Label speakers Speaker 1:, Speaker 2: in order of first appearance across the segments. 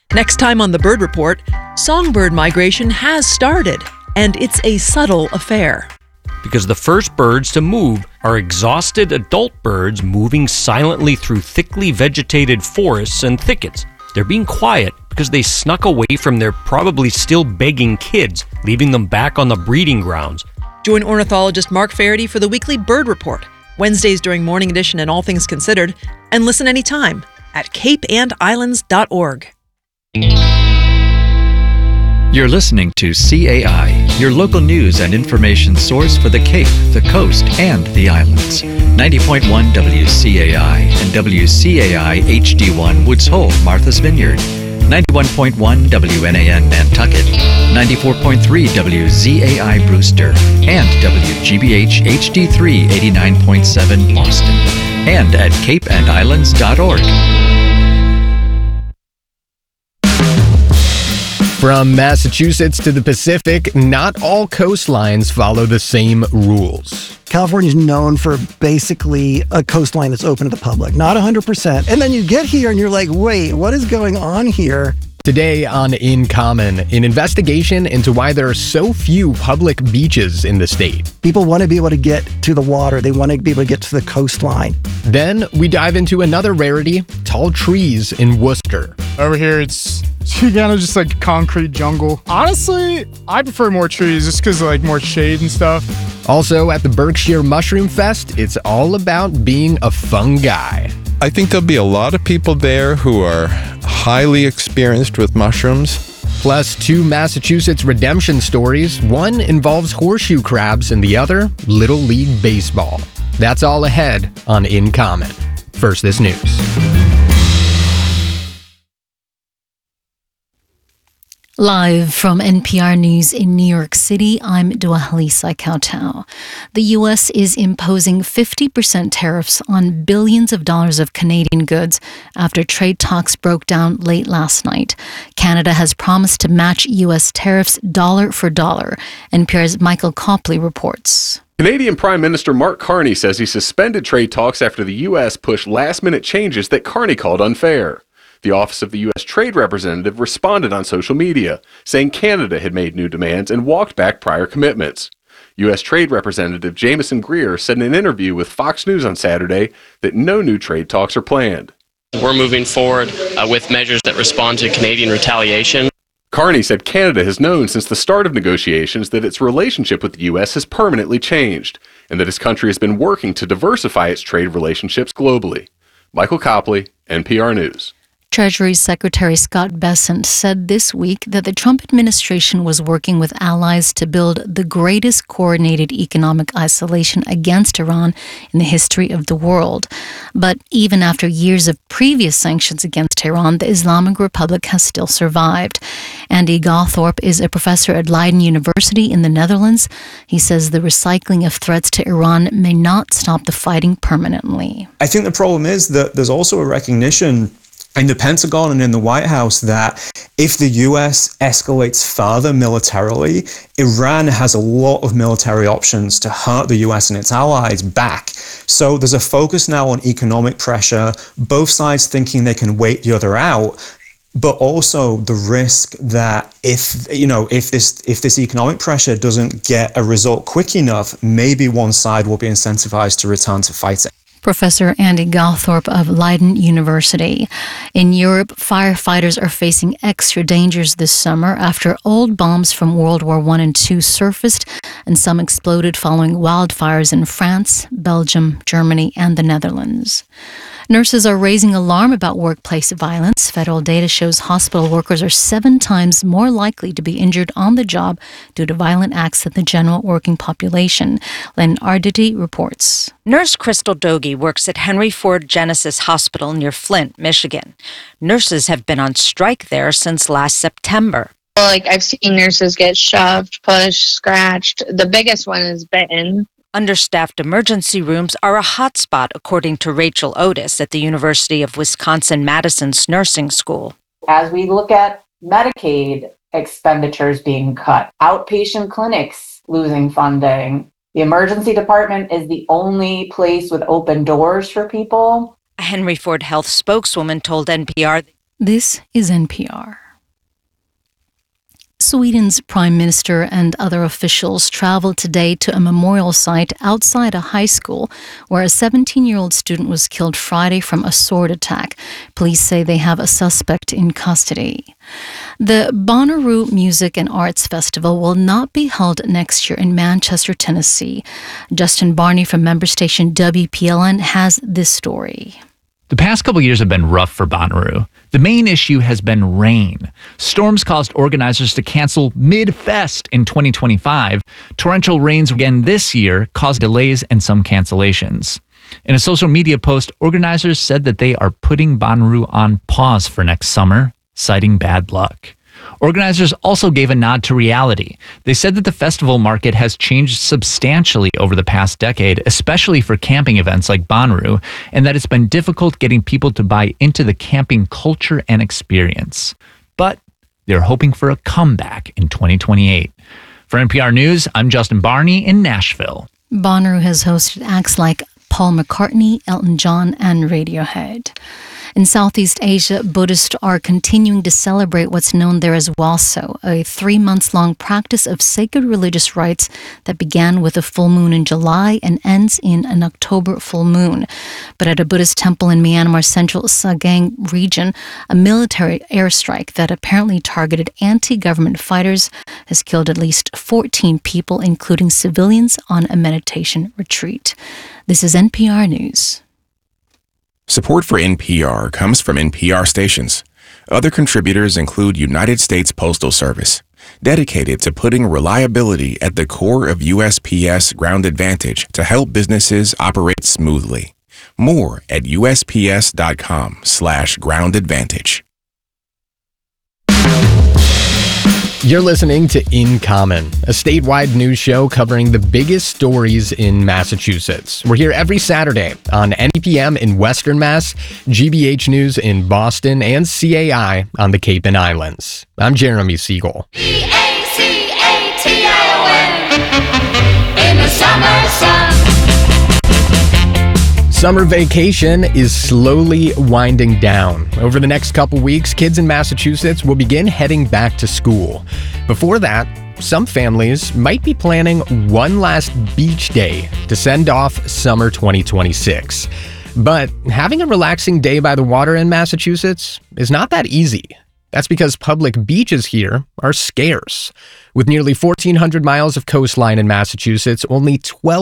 Speaker 1: Next time on the Bird Report, songbird migration has started, and it's a subtle affair.
Speaker 2: Because the first birds to move are exhausted adult birds moving silently through thickly vegetated forests and thickets. They're being quiet because they snuck away from their probably still begging kids, leaving them back on the breeding grounds.
Speaker 1: Join ornithologist Mark Faraday for the weekly Bird Report, Wednesdays during Morning Edition and All Things Considered, and listen anytime at capeandislands.org.
Speaker 3: You're listening to CAI, your local news and information source for the Cape, the Coast, and the Islands. 90.1 WCAI and WCAI HD1 Woods Hole, Martha's Vineyard. 91.1 WNAN Nantucket. 94.3 WZAI Brewster. And WGBH HD3 89.7 Boston. And at capeandislands.org.
Speaker 4: From Massachusetts to the Pacific, not all coastlines follow the same rules.
Speaker 5: California is known for basically a coastline that's open to the public, not 100%. And then you get here and you're like, wait, what is going on here?
Speaker 4: Today on In Common, an investigation into why there are so few public beaches in the state.
Speaker 5: People want to be able to get to the water. They want to be able to get to the coastline.
Speaker 4: Then we dive into another rarity, tall trees in Worcester.
Speaker 6: Over here, it's kind of just like concrete jungle. Honestly, I prefer more trees just because of like more shade and stuff.
Speaker 4: Also at the Berkshire Mushroom Fest, it's all about being a fun guy.
Speaker 7: I think there'll be a lot of people there who are highly experienced with mushrooms.
Speaker 4: Plus 2 Massachusetts redemption stories. One involves horseshoe crabs and the other, Little League Baseball. That's all ahead on In Common. First, this news.
Speaker 8: Live from NPR News in New York City, I'm Dwalisa Kautau. The U.S. is imposing 50% tariffs on billions of dollars of Canadian goods after trade talks broke down late last night. Canada has promised to match U.S. tariffs dollar for dollar. NPR's Michael Copley reports.
Speaker 9: Canadian Prime Minister Mark Carney says he suspended trade talks after the U.S. pushed last-minute changes that Carney called unfair. The Office of the U.S. Trade Representative responded on social media, saying Canada had made new demands and walked back prior commitments. U.S. Trade Representative Jamieson Greer said in an interview with Fox News on Saturday that no new trade talks are planned.
Speaker 10: We're moving forward with measures that respond to Canadian retaliation.
Speaker 9: Carney said Canada has known since the start of negotiations that its relationship with the U.S. has permanently changed, and that his country has been working to diversify its trade relationships globally. Michael Copley, NPR News.
Speaker 8: Treasury Secretary Scott Bessent said this week that the Trump administration was working with allies to build the greatest coordinated economic isolation against Iran in the history of the world. But even after years of previous sanctions against Iran, the Islamic Republic has still survived. Andy Gawthorpe is a professor at Leiden University in the Netherlands. He says the recycling of threats to Iran may not stop the fighting permanently.
Speaker 11: I think the problem is that there's also a recognition in the Pentagon and in the White House that if the US escalates further militarily, Iran has a lot of military options to hurt the US and its allies back. So there's a focus now on economic pressure, both sides thinking they can wait the other out, but also the risk that if this economic pressure doesn't get a result quick enough, maybe one side will be incentivized to return to fighting.
Speaker 8: Professor Andy Gawthorpe of Leiden University. In Europe, firefighters are facing extra dangers this summer after old bombs from World War I and II surfaced, and some exploded following wildfires in France, Belgium, Germany, and the Netherlands. Nurses are raising alarm about workplace violence. Federal data shows hospital workers are 7 times more likely to be injured on the job due to violent acts than the general working population. Len Arditi reports.
Speaker 12: Nurse Crystal Dogie works at Henry Ford Genesis Hospital near Flint, Michigan. Nurses have been on strike there since last September.
Speaker 13: I've seen nurses get shoved, pushed, scratched. The biggest one is bitten.
Speaker 12: Understaffed emergency rooms are a hotspot, according to Rachel Otis at the University of Wisconsin-Madison's nursing school.
Speaker 14: As we look at Medicaid expenditures being cut, outpatient clinics losing funding, the emergency department is the only place with open doors for people.
Speaker 12: A Henry Ford Health spokeswoman told NPR
Speaker 8: This is NPR. Sweden's prime minister and other officials traveled today to a memorial site outside a high school where a 17-year-old student was killed Friday from a sword attack. Police say they have a suspect in custody. The Bonnaroo Music and Arts Festival will not be held next year in Manchester, Tennessee. Justin Barney from member station WPLN has this story.
Speaker 15: The past couple years have been rough for Bonnaroo. The main issue has been rain. Storms caused organizers to cancel mid-fest in 2025. Torrential rains again this year caused delays and some cancellations. In a social media post, organizers said that they are putting Bonnaroo on pause for next summer, citing bad luck. Organizers also gave a nod to reality. They said that the festival market has changed substantially over the past decade, especially for camping events like Bonnaroo, and that it's been difficult getting people to buy into the camping culture and experience. But they're hoping for a comeback in 2028. For NPR News, I'm Justin Barney in Nashville.
Speaker 8: Bonnaroo has hosted acts like Paul McCartney, Elton John, and Radiohead. In Southeast Asia, Buddhists are continuing to celebrate what's known there as Walso, a 3-month-long practice of sacred religious rites that began with a full moon in July and ends in an October full moon. But at a Buddhist temple in Myanmar's central Sagang region, a military airstrike that apparently targeted anti-government fighters has killed at least 14 people, including civilians, on a meditation retreat. This is NPR News.
Speaker 16: Support for NPR comes from NPR stations. Other contributors include United States Postal Service, dedicated to putting reliability at the core of USPS Ground Advantage to help businesses operate smoothly. More at USPS.com/Ground Advantage.
Speaker 4: You're listening to In Common, a statewide news show covering the biggest stories in Massachusetts. We're here every Saturday on NEPM in Western Mass, GBH News in Boston, and CAI on the Cape and Islands. I'm Jeremy Siegel.
Speaker 17: In the summer sun.
Speaker 4: Summer vacation is slowly winding down. Over the next couple weeks, kids in Massachusetts will begin heading back to school. Before that, some families might be planning one last beach day to send off summer 2026. But having a relaxing day by the water in Massachusetts is not that easy. That's because public beaches here are scarce. With nearly 1,400 miles of coastline in Massachusetts, only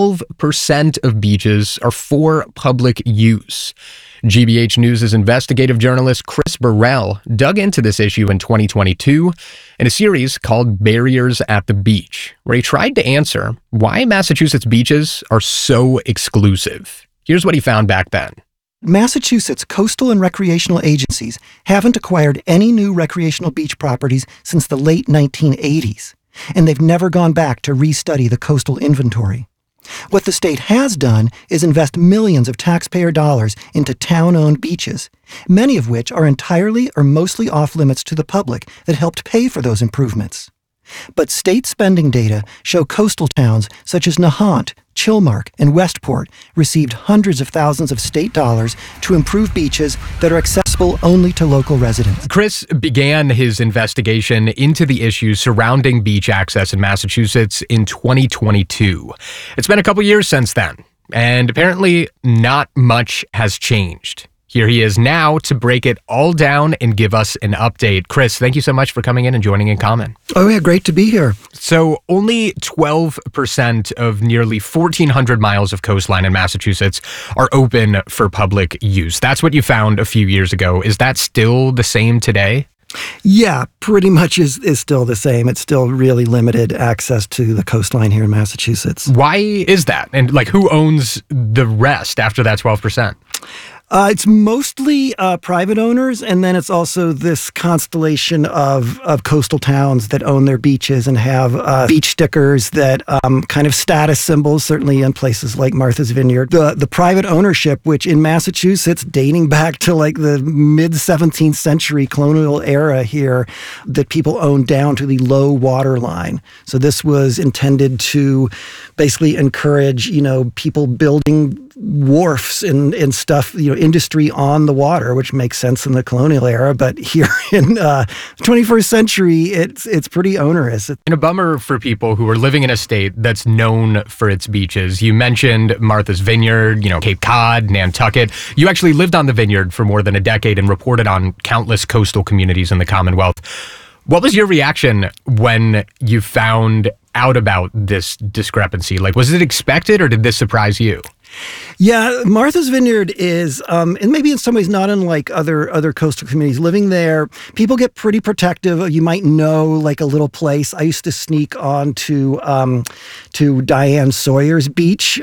Speaker 4: 12% of beaches are for public use. GBH News' investigative journalist Chris Burrell dug into this issue in 2022 in a series called Barriers at the Beach, where he tried to answer why Massachusetts beaches are so exclusive. Here's what he found back then.
Speaker 5: Massachusetts coastal and recreational agencies haven't acquired any new recreational beach properties since the late 1980s, and they've never gone back to restudy the coastal inventory. What the state has done is invest millions of taxpayer dollars into town-owned beaches, many of which are entirely or mostly off-limits to the public that helped pay for those improvements. But state spending data show coastal towns such as Nahant, Chilmark, and Westport received hundreds of thousands of state dollars to improve beaches that are accessible only to local residents.
Speaker 4: Chris began his investigation into the issues surrounding beach access in Massachusetts in 2022. It's been a couple years since then, and apparently not much has changed. Here he is now to break it all down and give us an update. Chris, thank you so much for coming in and joining In Common.
Speaker 5: Oh yeah, great to be here.
Speaker 4: So only 12% of nearly 1,400 miles of coastline in Massachusetts are open for public use. That's what you found a few years ago. Is that still the same today?
Speaker 5: Yeah, pretty much is still the same. It's still really limited access to the coastline here in Massachusetts.
Speaker 4: Why is that? And like, who owns the rest after that 12%?
Speaker 5: It's mostly private owners, and then it's also this constellation of coastal towns that own their beaches and have beach stickers that kind of status symbols, certainly in places like Martha's Vineyard. The private ownership, which in Massachusetts, dating back to like the mid-17th century colonial era here, that people owned down to the low water line. So this was intended to basically encourage, people building wharfs and stuff, industry on the water, which makes sense in the colonial era. But here in the 21st century, it's pretty onerous.
Speaker 4: And a bummer for people who are living in a state that's known for its beaches. You mentioned Martha's Vineyard, Cape Cod, Nantucket. You actually lived on the Vineyard for more than a decade and reported on countless coastal communities in the Commonwealth. What was your reaction when you found out about this discrepancy? Like, was it expected or did this surprise you?
Speaker 5: Yeah, Martha's Vineyard is, and maybe in some ways not unlike other coastal communities. Living there, people get pretty protective. You might know like a little place. I used to sneak on to Diane Sawyer's beach,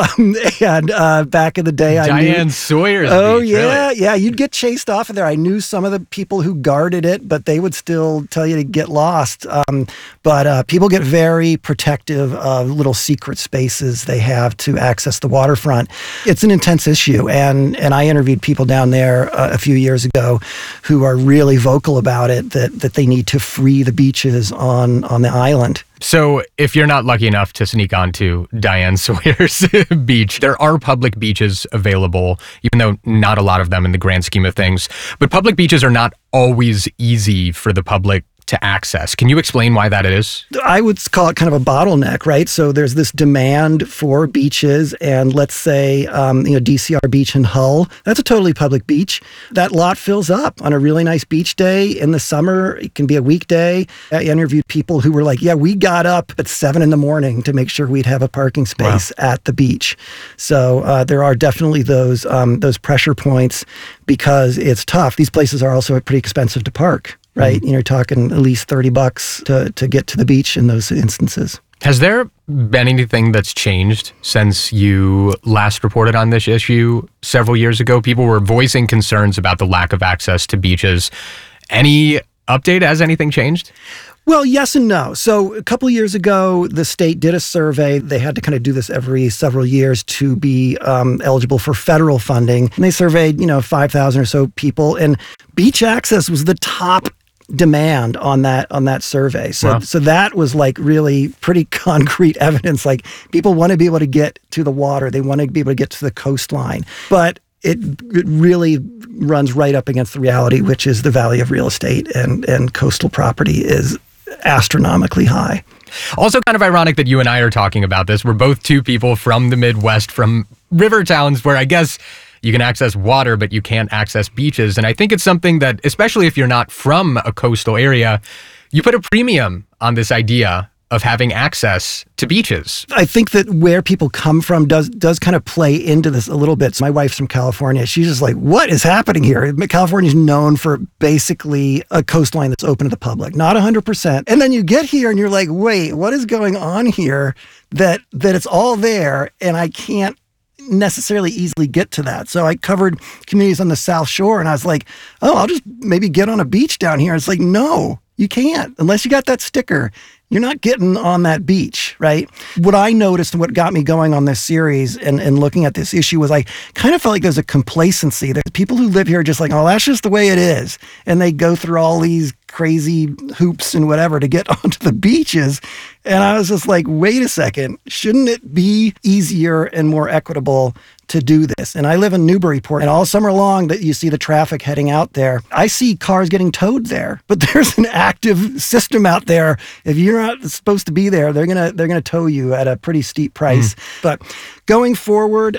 Speaker 5: and back in the day,
Speaker 4: Diane Sawyer's
Speaker 5: Oh
Speaker 4: beach,
Speaker 5: yeah,
Speaker 4: really?
Speaker 5: yeah. You'd get chased off of there. I knew some of the people who guarded it, but they would still tell you to get lost. But people get very protective of little secret spaces they have to access the waterfront. It's an intense issue, and I interviewed people down there a few years ago who are really vocal about it, that they need to free the beaches on the island.
Speaker 4: So if you're not lucky enough to sneak onto Diane Sawyer's beach, there are public beaches available, even though not a lot of them in the grand scheme of things. But public beaches are not always easy for the public to access. Can you explain why that is?
Speaker 5: I would call it kind of a bottleneck, right? So there's this demand for beaches, and let's say, DCR Beach in Hull, that's a totally public beach. That lot fills up on a really nice beach day in the summer. It can be a weekday. I interviewed people who were like, yeah, we got up at 7 a.m. to make sure we'd have a parking space at the beach. So there are definitely those pressure points because it's tough. These places are also pretty expensive to park. Right, you're talking at least $30 to get to the beach in those instances.
Speaker 4: Has there been anything that's changed since you last reported on this issue several years ago? People were voicing concerns about the lack of access to beaches. Any update? Has anything changed?
Speaker 5: Well, yes and no. So a couple of years ago, the state did a survey. They had to kind of do this every several years to be eligible for federal funding. And they surveyed, 5,000 or so people. And beach access was the top demand on that survey. So that was like really pretty concrete evidence. Like people want to be able to get to the water. They want to be able to get to the coastline. But it really runs right up against the reality, which is the value of real estate and coastal property is astronomically high.
Speaker 4: Also kind of ironic that you and I are talking about this. We're both two people from the Midwest, from river towns where I guess you can access water, but you can't access beaches. And I think it's something that, especially if you're not from a coastal area, you put a premium on this idea of having access to beaches.
Speaker 5: I think that where people come from does kind of play into this a little bit. So my wife's from California. She's just like, what is happening here? California's known for basically a coastline that's open to the public, not 100%. And then you get here and you're like, wait, what is going on here that it's all there and I can't necessarily easily get to that. So I covered communities on the South Shore and I was like, oh, I'll just maybe get on a beach down here. It's like, no, you can't. Unless you got that sticker, you're not getting on that beach, right? What I noticed and what got me going on this series and looking at this issue was I kind of felt like there's a complacency. There's people who live here just like, oh, that's just the way it is. And they go through all these crazy hoops and whatever to get onto the beaches. And I was just like, wait a second, shouldn't it be easier and more equitable to do this? And I live in Newburyport, and all summer long that you see the traffic heading out there, I see cars getting towed there. But there's an active system out there. If you're not supposed to be there, they're gonna tow you at a pretty steep price. But going forward,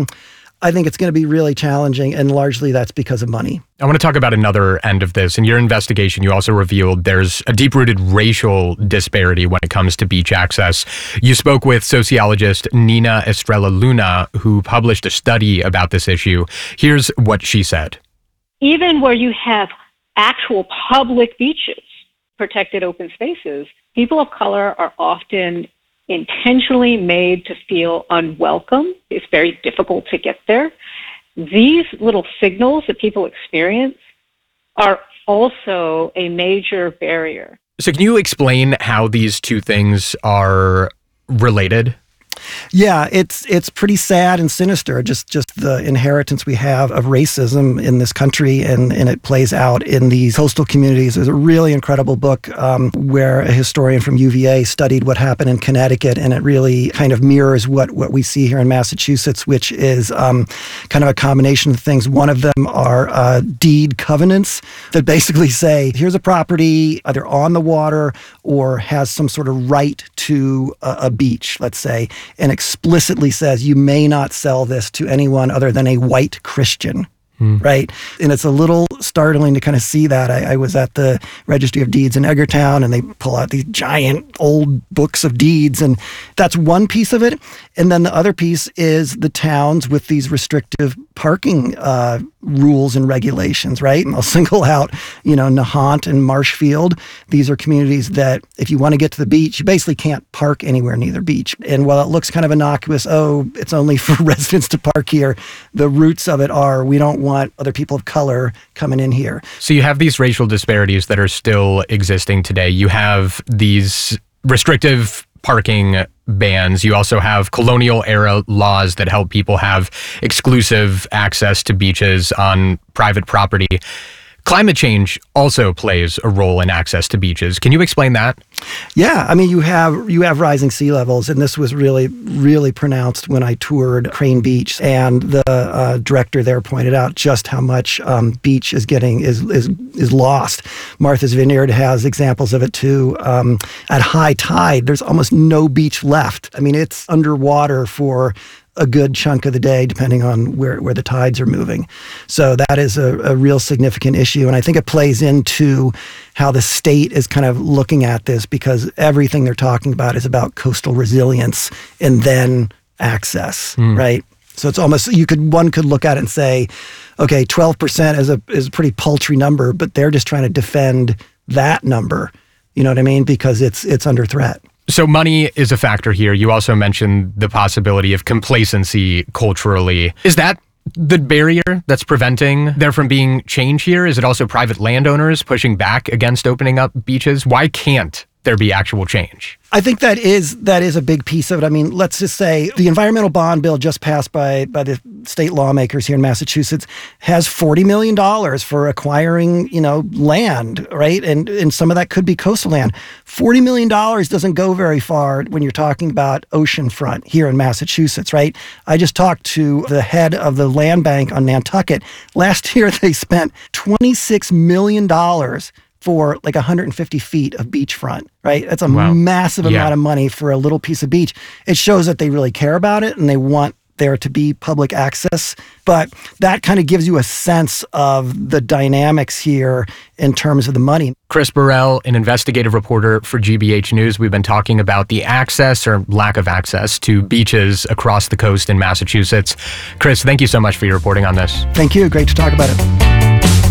Speaker 5: I think it's going to be really challenging, and largely that's because of money.
Speaker 4: I want to talk about another end of this. In your investigation, you also revealed there's a deep-rooted racial disparity when it comes to beach access. You spoke with sociologist Nina Estrella Luna, who published a study about this issue. Here's what she said.
Speaker 17: Even where you have actual public beaches, protected open spaces, people of color are often intentionally made to feel unwelcome. It's very difficult to get there. These little signals that people experience are also a major barrier.
Speaker 4: So can you explain how these two things are related?
Speaker 5: Yeah, it's pretty sad and sinister, just the inheritance we have of racism in this country, and it plays out in these coastal communities. There's a really incredible book where a historian from UVA studied what happened in Connecticut, and it really kind of mirrors what we see here in Massachusetts, which is kind of a combination of things. One of them are deed covenants that basically say, here's a property either on the water or has some sort of right to a beach, let's say, and explicitly says you may not sell this to anyone other than a white Christian. Right. And it's a little startling to kind of see that. I was at the Registry of Deeds in Edgartown, and they pull out these giant old books of deeds. And that's one piece of it. And then the other piece is the towns with these restrictive parking rules and regulations, right? And I'll single out, Nahant and Marshfield. These are communities that if you want to get to the beach, you basically can't park anywhere near the beach. And while it looks kind of innocuous, it's only for residents to park here, the roots of it are, we don't want other people of color coming in here.
Speaker 4: So you have these racial disparities that are still existing today. You have these restrictive parking bans. You also have colonial era laws that help people have exclusive access to beaches on private property. Climate change also plays a role in access to beaches. Can you explain that?
Speaker 5: Yeah, I mean, you have rising sea levels, and this was really, really pronounced when I toured Crane Beach, and the director there pointed out just how much beach is lost. Martha's Vineyard has examples of it too. At high tide, there's almost no beach left. I mean, it's underwater for a good chunk of the day, depending on where the tides are moving. So that is a real significant issue. And I think it plays into how the state is kind of looking at this, because everything they're talking about is about coastal resilience and then access, right? So it's almost, one could look at it and say, okay, 12% is a pretty paltry number, but they're just trying to defend that number. You know what I mean? Because it's under threat.
Speaker 4: So money is a factor here. You also mentioned the possibility of complacency culturally. Is that the barrier that's preventing there from being change here? Is it also private landowners pushing back against opening up beaches? Why can't there be actual change?
Speaker 5: I think that is a big piece of it. I mean, let's just say the environmental bond bill just passed by the state lawmakers here in Massachusetts has $40 million for acquiring, land, right? And some of that could be coastal land. $40 million doesn't go very far when you're talking about oceanfront here in Massachusetts, right? I just talked to the head of the land bank on Nantucket. Last year, they spent $26 million for like 150 feet of beachfront, right? That's a massive amount of money for a little piece of beach. It shows that they really care about it and they want there to be public access. But that kind of gives you a sense of the dynamics here in terms of the money.
Speaker 4: Chris Burrell, an investigative reporter for GBH News. We've been talking about the access or lack of access to beaches across the coast in Massachusetts. Chris, thank you so much for your reporting on this.
Speaker 5: Thank you. Great to talk about it.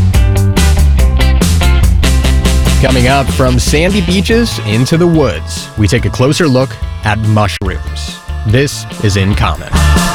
Speaker 4: Coming up, from sandy beaches into the woods, we take a closer look at mushrooms. This is In Common.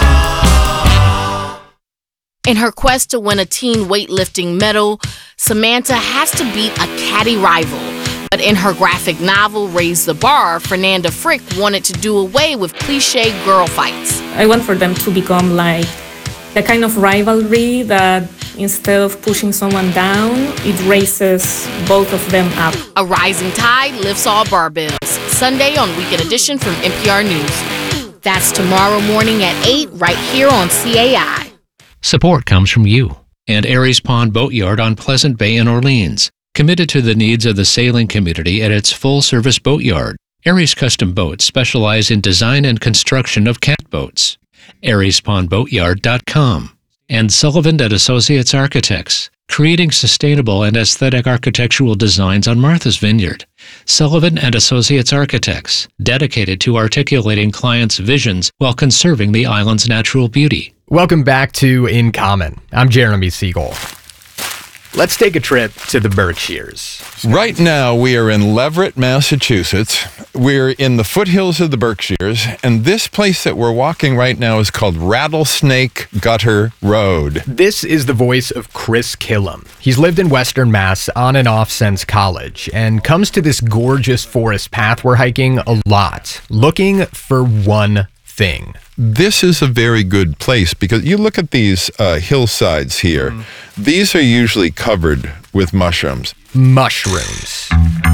Speaker 18: In her quest to win a teen weightlifting medal, Samantha has to beat a catty rival. But in her graphic novel, Raise the Bar, Fernanda Frick wanted to do away with cliché girl fights.
Speaker 19: I want for them to become like the kind of rivalry that instead of pushing someone down, it raises both of them up.
Speaker 18: A rising tide lifts all barbells. Sunday on Weekend Edition from NPR News. That's tomorrow morning at 8 right here on CAI.
Speaker 20: Support comes from you and Aries Pond Boatyard on Pleasant Bay in Orleans, committed to the needs of the sailing community at its full-service boatyard. Aries Custom Boats specialize in design and construction of catboats. AriesPondBoatyard.com. And Sullivan & Associates Architects, creating sustainable and aesthetic architectural designs on Martha's Vineyard. Sullivan & Associates Architects, dedicated to articulating clients' visions while conserving the island's natural beauty.
Speaker 4: Welcome back to In Common. I'm Jeremy Siegel. Let's take a trip to the Berkshires.
Speaker 7: Right now, we are in Leverett, Massachusetts. We're in the foothills of the Berkshires, and this place that we're walking right now is called Rattlesnake Gutter Road.
Speaker 4: This is the voice of Chris Killam. He's lived in Western Mass on and off since college, and comes to this gorgeous forest path we're hiking a lot, looking for one thing. thing.
Speaker 7: This is a very good place because you look at these hillsides here. These are usually covered with mushrooms.
Speaker 4: Mushrooms.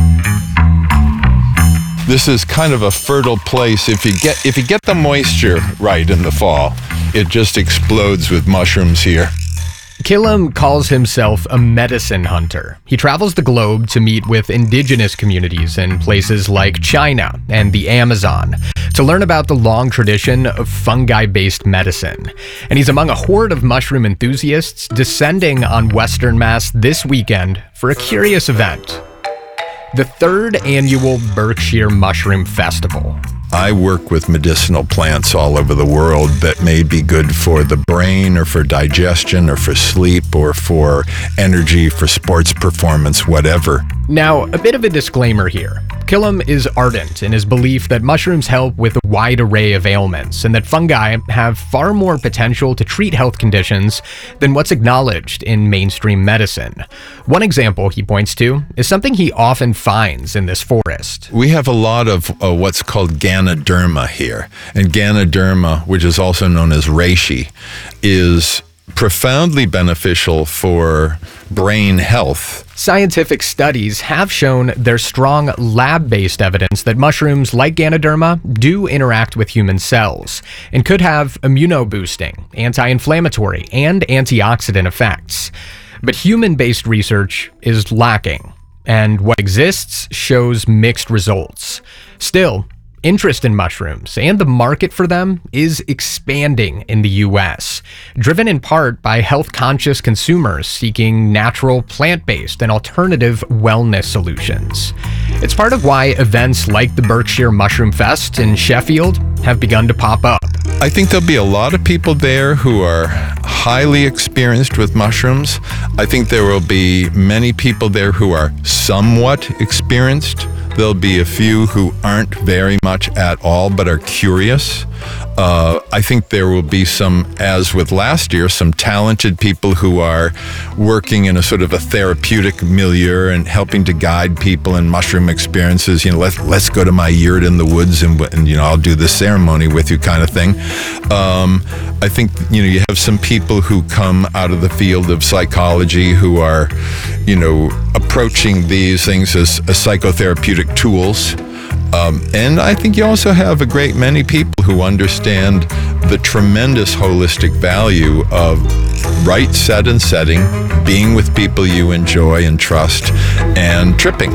Speaker 7: This is kind of a fertile place. If you get the moisture right in the fall, it just explodes with mushrooms here.
Speaker 4: Killam calls himself a medicine hunter. He travels the globe to meet with indigenous communities in places like China and the Amazon to learn about the long tradition of fungi-based medicine. And he's among a horde of mushroom enthusiasts descending on Western Mass this weekend for a curious event: the 3rd annual Berkshire Mushroom Festival.
Speaker 7: I work with medicinal plants all over the world that may be good for the brain or for digestion or for sleep or for energy, for sports performance, whatever.
Speaker 4: Now, a bit of a disclaimer here. Killam is ardent in his belief that mushrooms help with a wide array of ailments and that fungi have far more potential to treat health conditions than what's acknowledged in mainstream medicine. One example he points to is something he often finds in this forest.
Speaker 7: We have a lot of what's called Ganoderma here. And Ganoderma, which is also known as reishi, is profoundly beneficial for brain health.
Speaker 4: Scientific studies have shown there's strong lab-based evidence that mushrooms like Ganoderma do interact with human cells and could have immunoboosting, anti-inflammatory, and antioxidant effects. But human-based research is lacking, and what exists shows mixed results. Still, interest in mushrooms and the market for them is expanding in the US, driven in part by health-conscious consumers seeking natural, plant-based, and alternative wellness solutions. It's part of why events like the Berkshire Mushroom Fest in Sheffield have begun to pop up.
Speaker 7: I think there'll be a lot of people there who are highly experienced with mushrooms. I think there will be many people there who are somewhat experienced. There'll be a few who aren't very much at all, but are curious. I think there will be some, as with last year, some talented people who are working in a sort of a therapeutic milieu and helping to guide people in mushroom experiences. You know, let's go to my yurt in the woods and you know, I'll do the ceremony with you kind of thing. I think, you know, you have some people who come out of the field of psychology who are, you know, approaching these things as psychotherapeutic tools. And I think you also have a great many people who understand the tremendous holistic value of right set and setting, being with people you enjoy and trust, and tripping.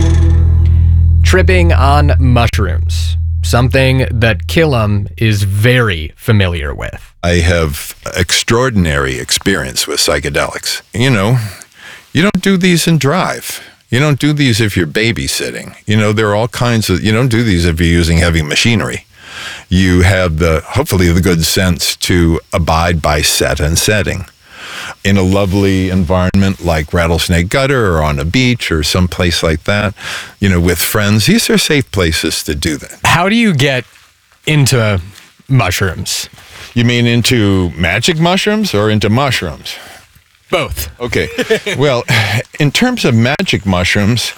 Speaker 4: Tripping on mushrooms, something that Killam is very familiar with.
Speaker 7: I have extraordinary experience with psychedelics. You know, you don't do these and drive. You don't do these if you're babysitting. You know, there are all kinds of, you don't do these if you're using heavy machinery. You have hopefully the good sense to abide by set and setting. In a lovely environment like Rattlesnake Gutter or on a beach or someplace like that, you know, with friends, these are safe places to do that.
Speaker 4: How do you get into mushrooms?
Speaker 7: You mean into magic mushrooms or into mushrooms?
Speaker 4: Both.
Speaker 7: Okay. Well, in terms of magic mushrooms,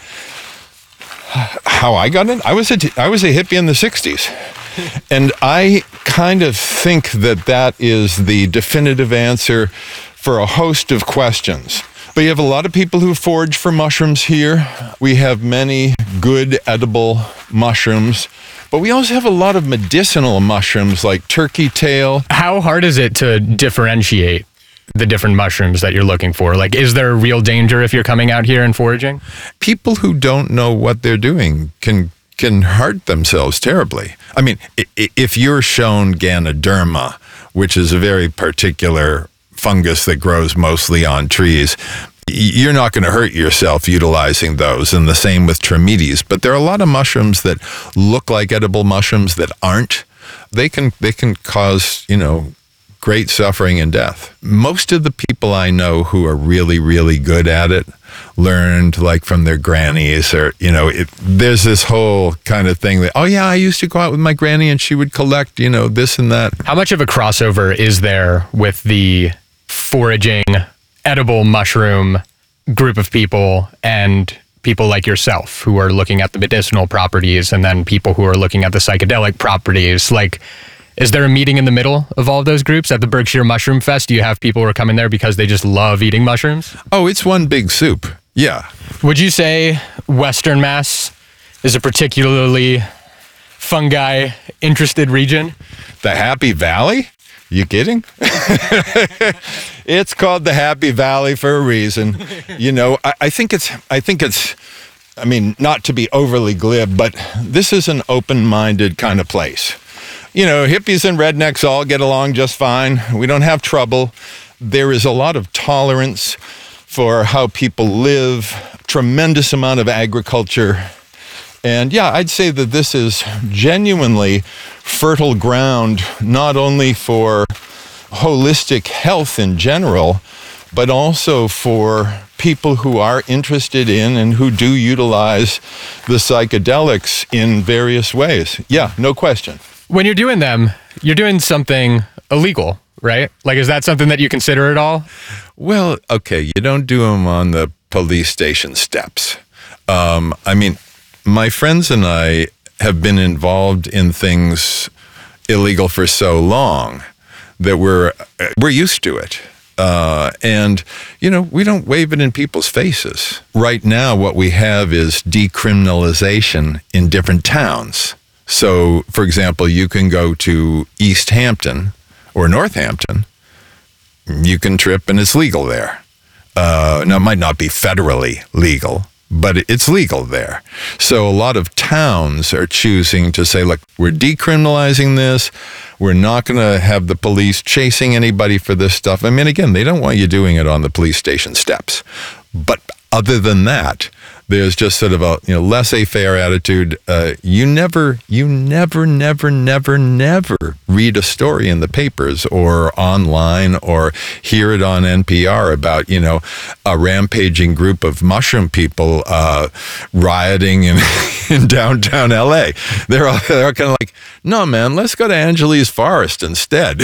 Speaker 7: how I got in, I was a hippie in the 60s. And I kind of think that is the definitive answer for a host of questions. But you have a lot of people who forage for mushrooms here. We have many good edible mushrooms. But we also have a lot of medicinal mushrooms like turkey tail.
Speaker 4: How hard is it to differentiate the different mushrooms that you're looking for? Like, is there a real danger if you're coming out here and foraging?
Speaker 7: People who don't know what they're doing can hurt themselves terribly. I mean, if you're shown Ganoderma, which is a very particular fungus that grows mostly on trees, you're not going to hurt yourself utilizing those, and the same with Trametes. But there are a lot of mushrooms that look like edible mushrooms that aren't. They can cause, you know, great suffering and death. Most of the people I know who are really, really good at it learned like from their grannies, or, you know, there's this whole kind of thing that, oh yeah, I used to go out with my granny and she would collect, you know, this and that.
Speaker 4: How much of a crossover is there with the foraging edible mushroom group of people and people like yourself who are looking at the medicinal properties and then people who are looking at the psychedelic properties? Like, Is there a meeting in the middle of all of those groups at the Berkshire Mushroom Fest? Do you have people who are coming there because they just love eating mushrooms?
Speaker 7: Oh, it's one big soup. Yeah.
Speaker 4: Would you say Western Mass is a particularly fungi-interested region?
Speaker 7: The Happy Valley? You kidding? It's called the Happy Valley for a reason. You know, I think it's, I mean, not to be overly glib, but this is an open-minded kind of place. You know, hippies and rednecks all get along just fine. We don't have trouble. There is a lot of tolerance for how people live, tremendous amount of agriculture. And yeah, I'd say that this is genuinely fertile ground, not only for holistic health in general, but also for people who are interested in and who do utilize the psychedelics in various ways. Yeah, no question.
Speaker 4: When you're doing them, you're doing something illegal, right? Like, is that something that you consider at all?
Speaker 7: Well, okay, you don't do them on the police station steps. I mean, my friends and I have been involved in things illegal for so long that we're used to it. And, you know, we don't wave it in people's faces. Right now, what we have is decriminalization in different towns. So, for example, you can go to East Hampton or Northampton. You can trip and it's legal there. Now, it might not be federally legal, but it's legal there. So a lot of towns are choosing to say, look, we're decriminalizing this. We're not going to have the police chasing anybody for this stuff. I mean, again, they don't want you doing it on the police station steps. But other than that, there's just sort of a laissez-faire attitude. You never read a story in the papers or online or hear it on NPR about, a rampaging group of mushroom people rioting in downtown LA. They're kind of like, no, man, let's go to Angeles Forest instead.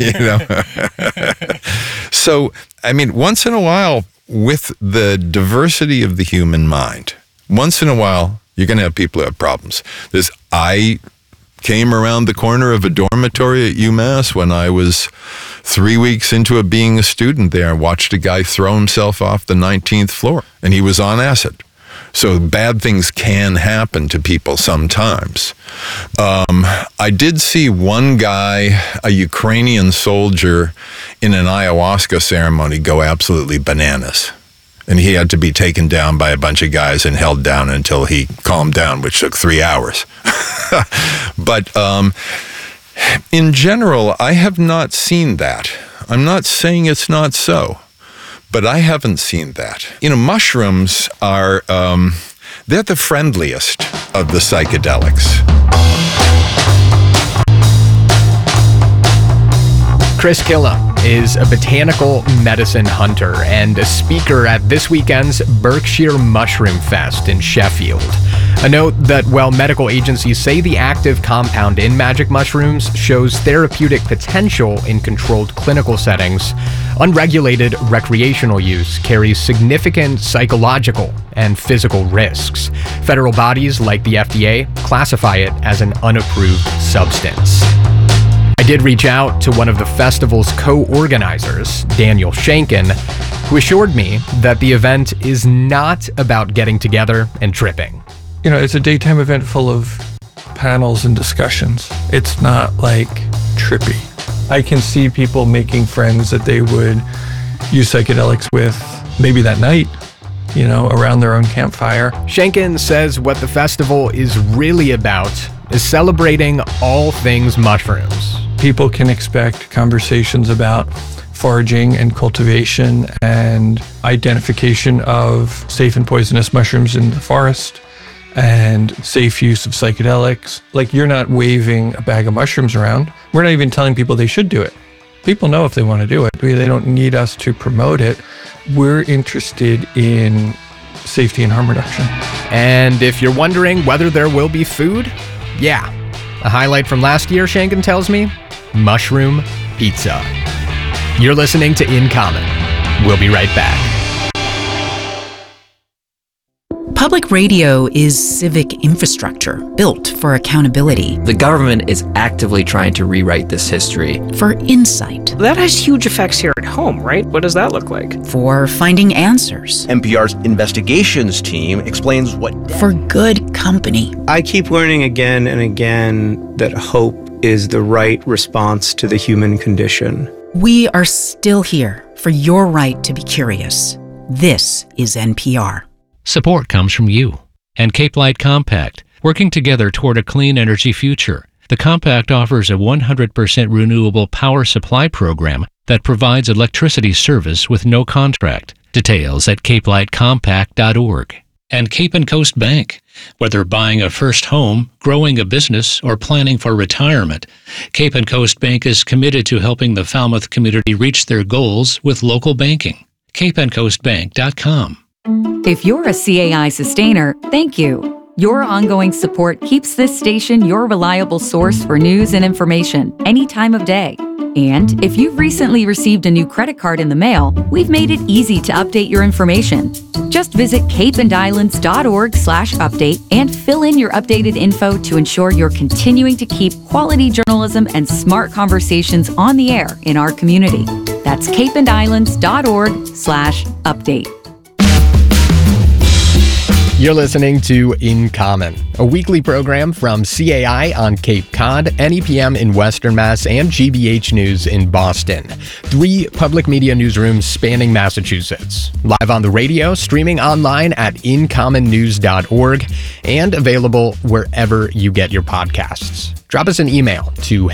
Speaker 7: So, I mean, once in a while, with the diversity of the human mind, once in a while, you're going to have people who have problems. I came around the corner of a dormitory at UMass when I was 3 weeks into being a student there and watched a guy throw himself off the 19th floor, and he was on acid. So bad things can happen to people sometimes. I did see one guy, a Ukrainian soldier, in an ayahuasca ceremony go absolutely bananas. And he had to be taken down by a bunch of guys and held down until he calmed down, which took 3 hours. But in general, I have not seen that. I'm not saying it's not so. But I haven't seen that. Mushrooms are, they're the friendliest of the psychedelics.
Speaker 4: Chris Killa is a botanical medicine hunter and a speaker at this weekend's Berkshire Mushroom Fest in Sheffield. A note that while medical agencies say the active compound in magic mushrooms shows therapeutic potential in controlled clinical settings, unregulated recreational use carries significant psychological and physical risks. Federal bodies like the FDA classify it as an unapproved substance. I did reach out to one of the festival's co-organizers, Daniel Shankin, who assured me that the event is not about getting together and tripping.
Speaker 21: It's a daytime event full of panels and discussions. It's not like trippy. I can see people making friends that they would use psychedelics with maybe that night, around their own campfire.
Speaker 4: Shankin says what the festival is really about is celebrating all things mushrooms.
Speaker 21: People can expect conversations about foraging and cultivation and identification of safe and poisonous mushrooms in the forest and safe use of psychedelics. Like, you're not waving a bag of mushrooms around. We're not even telling people they should do it. People know if they want to do it. They don't need us to promote it. We're interested in safety and harm reduction.
Speaker 4: And if you're wondering whether there will be food, yeah. A highlight from last year, Shankin tells me, mushroom pizza. You're listening to In Common. We'll be right back.
Speaker 2: Public radio is civic infrastructure built for accountability.
Speaker 22: The government is actively trying to rewrite this history.
Speaker 2: For insight.
Speaker 23: That has huge effects here at home, right? What does that look like?
Speaker 2: For finding answers.
Speaker 24: NPR's investigations team explains what...
Speaker 2: For good company.
Speaker 25: I keep learning again and again that hope is the right response to the human condition.
Speaker 2: We are still here for your right to be curious. This is NPR.
Speaker 20: Support comes from you and Cape Light Compact, working together toward a clean energy future. The Compact offers a 100% renewable power supply program that provides electricity service with no contract. Details at capelightcompact.org. And Cape and Coast Bank. Whether buying a first home, growing a business, or planning for retirement, Cape and Coast Bank is committed to helping the Falmouth community reach their goals with local banking. capeandcoastbank.com.
Speaker 26: If you're a CAI sustainer, thank you. Your ongoing support keeps this station your reliable source for news and information any time of day. And if you've recently received a new credit card in the mail, we've made it easy to update your information. Just visit capeandislands.org/update and fill in your updated info to ensure you're continuing to keep quality journalism and smart conversations on the air in our community. That's capeandislands.org/update.
Speaker 4: You're listening to In Common, a weekly program from CAI on Cape Cod, NEPM in Western Mass, and GBH News in Boston. 3 public media newsrooms spanning Massachusetts. Live on the radio, streaming online at incommonnews.org, and available wherever you get your podcasts. Drop us an email to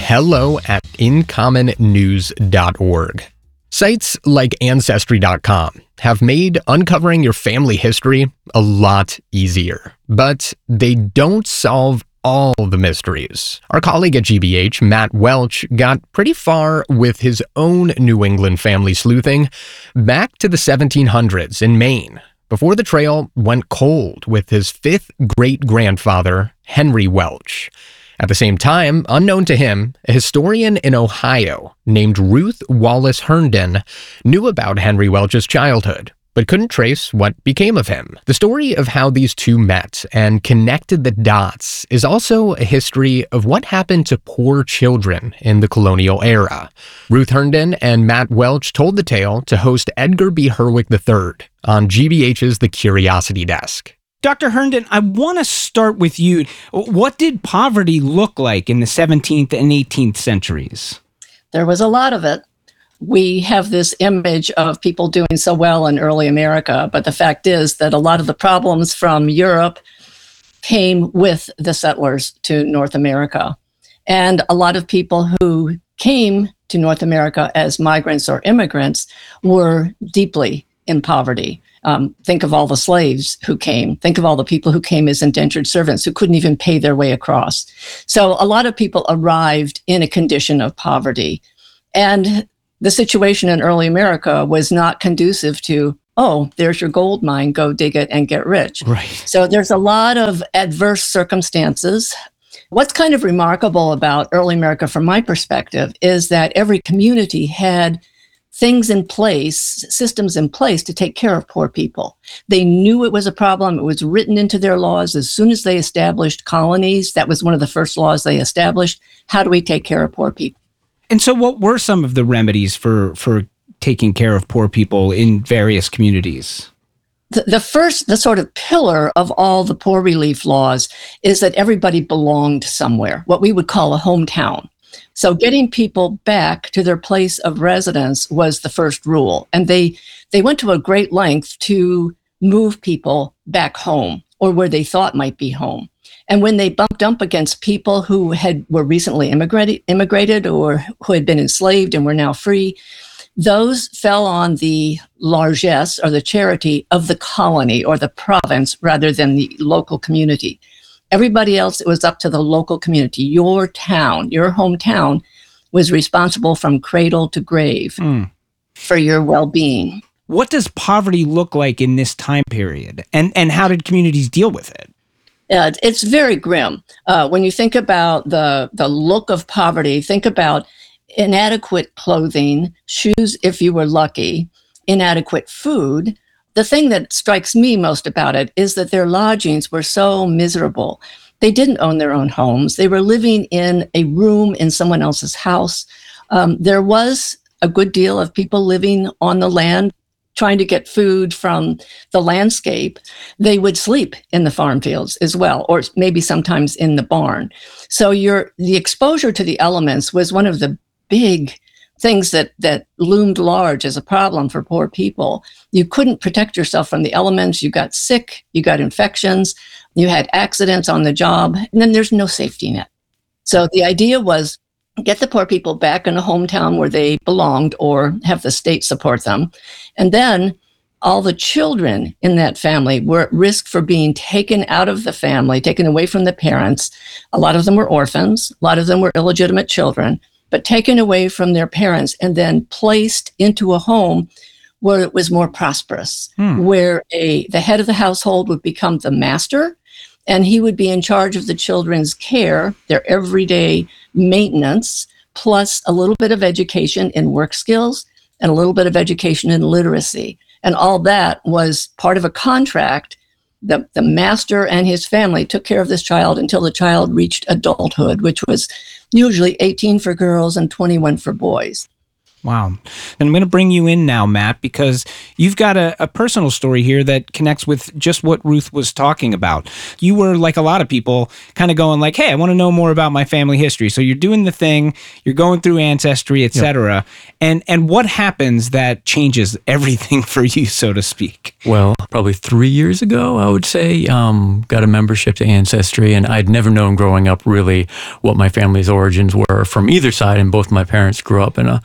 Speaker 4: hello@incommonnews.org. Sites like Ancestry.com have made uncovering your family history a lot easier, but they don't solve all the mysteries. Our colleague at GBH, Matt Welch, got pretty far with his own New England family sleuthing back to the 1700s in Maine, before the trail went cold with his 5th great-grandfather, Henry Welch. At the same time, unknown to him, a historian in Ohio named Ruth Wallace Herndon knew about Henry Welch's childhood, but couldn't trace what became of him. The story of how these two met and connected the dots is also a history of what happened to poor children in the colonial era. Ruth Herndon and Matt Welch told the tale to host Edgar B. Herwick III on GBH's The Curiosity Desk.
Speaker 27: Dr. Herndon, I want to start with you. What did poverty look like in the 17th and 18th centuries?
Speaker 28: There was a lot of it. We have this image of people doing so well in early America, but the fact is that a lot of the problems from Europe came with the settlers to North America. And a lot of people who came to North America as migrants or immigrants were deeply in poverty. Think of all the slaves who came. Think of all the people who came as indentured servants who couldn't even pay their way across. So a lot of people arrived in a condition of poverty. And the situation in early America was not conducive to, oh, there's your gold mine, go dig it and get rich.
Speaker 27: Right.
Speaker 28: So there's a lot of adverse circumstances. What's kind of remarkable about early America from my perspective is that every community had things in place, systems in place to take care of poor people. They knew it was a problem. It was written into their laws as soon as they established colonies. That was one of the first laws they established. How do we take care of poor people?
Speaker 27: And so what were some of the remedies for taking care of poor people in various communities?
Speaker 28: The sort of pillar of all the poor relief laws is that everybody belonged somewhere, what we would call a hometown. So getting people back to their place of residence was the first rule. And they went to a great length to move people back home or where they thought might be home. And when they bumped up against people who were recently immigrated or who had been enslaved and were now free, those fell on the largesse or the charity of the colony or the province rather than the local community. Everybody else, it was up to the local community. Your town, your hometown was responsible from cradle to grave for your well-being.
Speaker 27: What does poverty look like in this time period? And how did communities deal with it?
Speaker 28: It's very grim. When you think about the look of poverty, think about inadequate clothing, shoes if you were lucky, inadequate food, the thing that strikes me most about it is that their lodgings were so miserable. They didn't own their own homes. They were living in a room in someone else's house. There was a good deal of people living on the land, trying to get food from the landscape. They would sleep in the farm fields as well, or maybe sometimes in the barn. So the exposure to the elements was one of the big things that loomed large as a problem for poor people. You couldn't protect yourself from the elements. You got sick, you got infections, you had accidents on the job, and then there's no safety net. So the idea was get the poor people back in a hometown where they belonged or have the state support them. And then all the children in that family were at risk for being taken out of the family, taken away from the parents. A lot of them were orphans. A lot of them were illegitimate children, but taken away from their parents and then placed into a home where it was more prosperous, where the head of the household would become the master, and he would be in charge of the children's care, their everyday maintenance, plus a little bit of education in work skills and a little bit of education in literacy. And all that was part of a contract. The master and his family took care of this child until the child reached adulthood, which was usually 18 for girls and 21 for boys.
Speaker 27: Wow. And I'm going to bring you in now, Matt, because you've got a personal story here that connects with just what Ruth was talking about. You were, like a lot of people, kind of going like, hey, I want to know more about my family history. So you're doing the thing, you're going through Ancestry, etc. Yep. And what happens that changes everything for you, so to speak?
Speaker 1: Well, probably 3 years ago, I would say, got a membership to Ancestry, and I'd never known growing up really what my family's origins were from either side, and both my parents grew up in a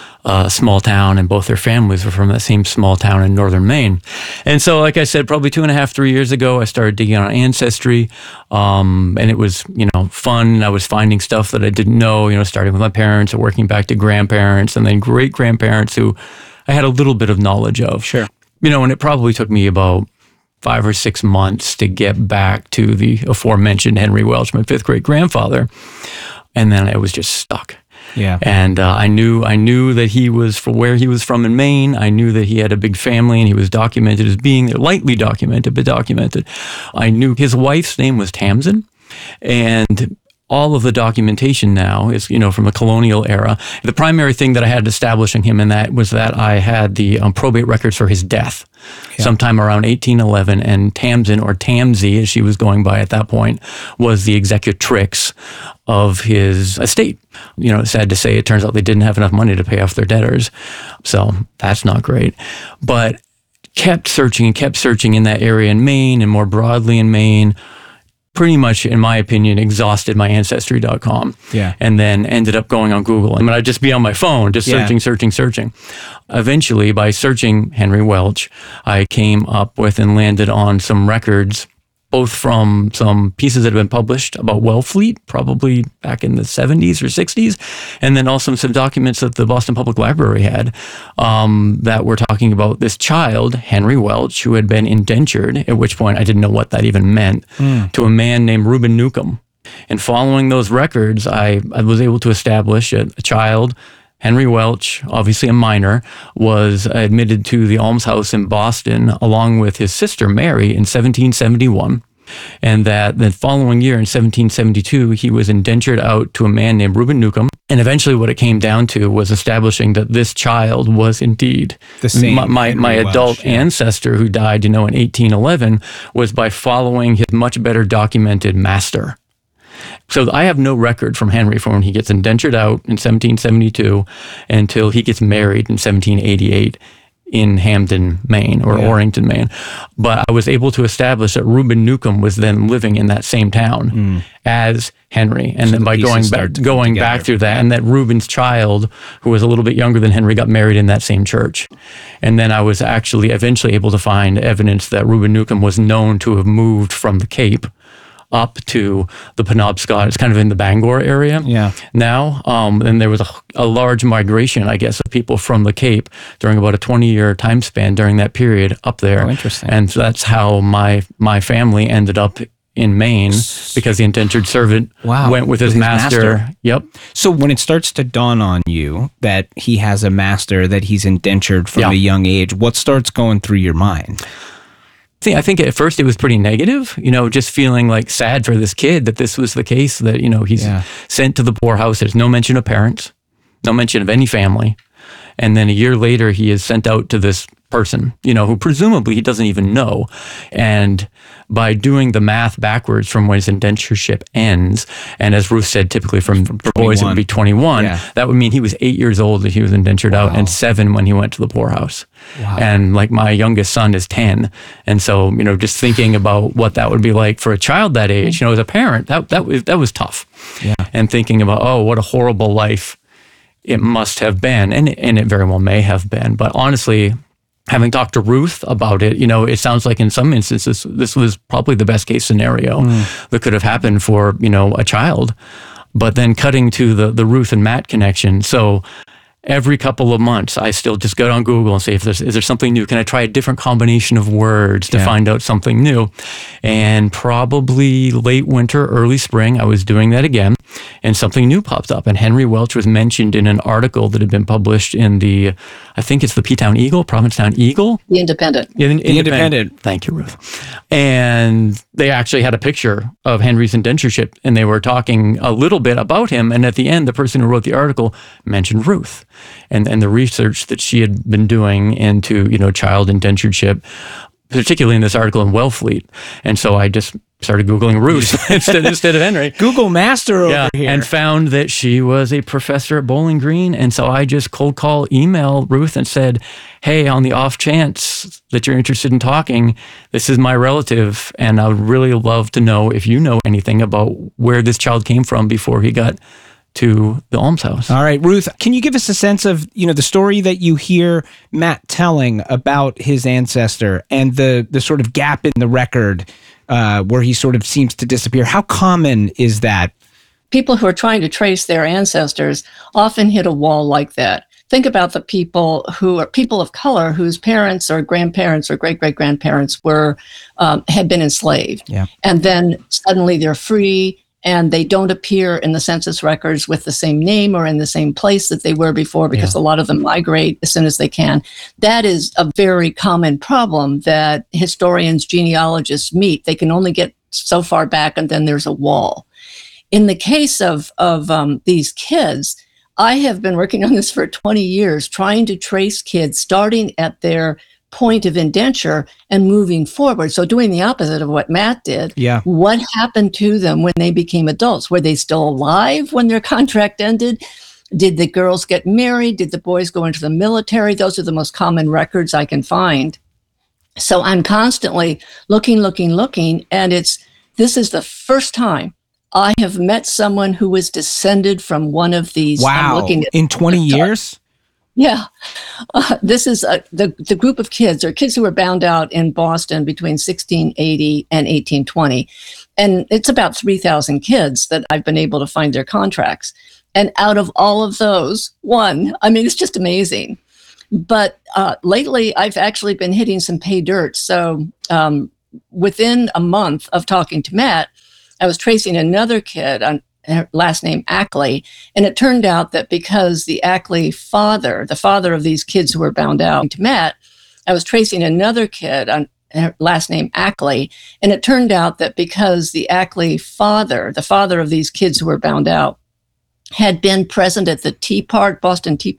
Speaker 1: small town, and both their families were from that same small town in northern Maine. And so, like I said, probably 2.5, 3 years ago, I started digging on Ancestry, and it was, fun. I was finding stuff that I didn't know, starting with my parents and working back to grandparents and then great-grandparents who I had a little bit of knowledge of.
Speaker 27: Sure.
Speaker 1: And it probably took me about 5 or 6 months to get back to the aforementioned Henry Welch, my fifth great-grandfather. And then I was just stuck.
Speaker 27: Yeah.
Speaker 1: And I knew that he was from where he was from in Maine. I knew that he had a big family and he was documented as being there, lightly documented, but documented. I knew his wife's name was Tamsin, and all of the documentation now is, from the colonial era. The primary thing that I had establishing him in that was that I had the probate records for his death sometime around 1811, and Tamsin, or Tamsy, as she was going by at that point, was the executrix of his estate. Sad to say, it turns out they didn't have enough money to pay off their debtors. So that's not great. But kept searching in that area in Maine and more broadly in Maine. Pretty much, in my opinion, exhausted my Ancestry.com.
Speaker 27: Yeah.
Speaker 1: And then ended up going on Google. I'd just be on my phone, just searching. Eventually, by searching Henry Welch, I came up with and landed on some records, both from some pieces that have been published about Wellfleet, probably back in the 70s or 60s, and then also some documents that the Boston Public Library had that were talking about this child, Henry Welch, who had been indentured, at which point I didn't know what that even meant, to a man named Reuben Newcomb. And following those records, I was able to establish a child, Henry Welch, obviously a minor, was admitted to the almshouse in Boston along with his sister Mary in 1771. And that the following year in 1772, he was indentured out to a man named Reuben Newcomb. And eventually what it came down to was establishing that this child was indeed
Speaker 27: the same
Speaker 1: my adult ancestor who died, in 1811, was by following his much better documented master. So I have no record from Henry from when he gets indentured out in 1772 until he gets married in 1788 in Hamden, Maine, or Orrington, Maine. But I was able to establish that Reuben Newcomb was then living in that same town as Henry. And then by going back through that, and that Reuben's child, who was a little bit younger than Henry, got married in that same church. And then I was actually eventually able to find evidence that Reuben Newcomb was known to have moved from the Cape up to the Penobscot. It's kind of in the Bangor area now. And there was a large migration, I guess, of people from the Cape during about a 20-year time span during that period up there.
Speaker 27: Oh, interesting.
Speaker 1: And so that's how my family ended up in Maine because the indentured servant went with his master. Yep.
Speaker 27: So when it starts to dawn on you that he has a master, that he's indentured from a young age, what starts going through your mind?
Speaker 1: I think at first it was pretty negative, just feeling like sad for this kid that this was the case, that, he's sent to the poorhouse. There's no mention of parents, no mention of any family. And then a year later, he is sent out to this person, who presumably he doesn't even know. And by doing the math backwards from when his indentureship ends, and as Ruth said, typically from boys it would be 21, that would mean he was 8 years old that he was indentured out, and 7 when he went to the poorhouse. And like my youngest son is 10. And so, just thinking about what that would be like for a child that age, as a parent, that was tough. And thinking about, what a horrible life it must have been, and it very well may have been. But honestly, having talked to Ruth about it, it sounds like in some instances, this was probably the best case scenario that could have happened for, a child. But then cutting to the Ruth and Matt connection. So every couple of months, I still just go on Google and say, is there something new? Can I try a different combination of words to find out something new? And probably late winter, early spring, I was doing that again, and something new popped up. And Henry Welch was mentioned in an article that had been published in I think it's the P-Town Eagle, Provincetown Eagle?
Speaker 28: The Independent.
Speaker 1: The Independent. Thank you, Ruth. And they actually had a picture of Henry's indentureship, and they were talking a little bit about him. And at the end, the person who wrote the article mentioned Ruth and the research that she had been doing into, child indentureship, particularly in this article in Wellfleet. And so I just started Googling Ruth instead of Henry.
Speaker 27: Google master over here.
Speaker 1: And found that she was a professor at Bowling Green. And so I just email Ruth and said, hey, on the off chance that you're interested in talking, this is my relative, and I would really love to know if you know anything about where this child came from before he got to the almshouse.
Speaker 27: All right, Ruth, can you give us a sense of, the story that you hear Matt telling about his ancestor and the sort of gap in the record where he sort of seems to disappear? How common is that?
Speaker 28: People who are trying to trace their ancestors often hit a wall like that. Think about the people who are people of color whose parents or grandparents or great-great-grandparents had been enslaved. And then suddenly they're free, and they don't appear in the census records with the same name or in the same place that they were before, because a lot of them migrate as soon as they can. That is a very common problem that historians, genealogists meet. They can only get so far back, and then there's a wall. In the case of these kids, I have been working on this for 20 years, trying to trace kids starting at their point of indenture and moving forward. So doing the opposite of what Matt did. What happened to them when they became adults? Were they still alive when their contract ended? Did the girls get married? Did the boys go into the military? Those are the most common records I can find. So I'm constantly looking, and this is the first time I have met someone who was descended from one of these.
Speaker 27: Wow. In 20 years?
Speaker 28: Yeah. This is the group of kids, or kids who were bound out in Boston between 1680 and 1820. And it's about 3,000 kids that I've been able to find their contracts. And out of all of those, one, it's just amazing. But lately, I've actually been hitting some pay dirt. So within a month of talking to Matt, I was tracing another kid on last name Ackley. And it turned out that because the Ackley father, the father of these kids who were bound out to Matt, I was tracing another kid on last name Ackley. And it turned out that because the Ackley father, the father of these kids who were bound out, had been present at the Boston Tea